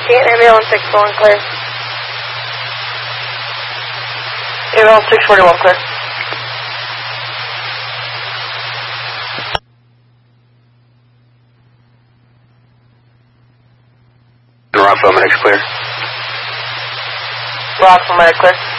Can't ambulance 641 clear. Ambulance 641 clear. Rockville medics clear. Rockville medic clear.